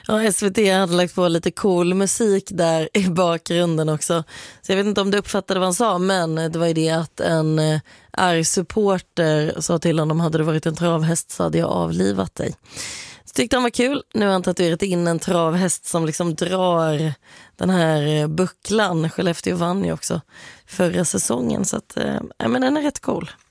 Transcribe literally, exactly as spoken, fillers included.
Ja, S V T hade lagt på lite cool musik där i bakgrunden också. Så jag vet inte om du uppfattade vad han sa, men det var ju det att en eh, arg supporter sa till honom, hade det varit en travhäst så hade jag avlivat dig. Så tyckte han var kul. Nu har han tatuerat in en travhäst som liksom drar den här bucklan. Skellefteå vann ju också förra säsongen, så att, eh, men den är rätt cool.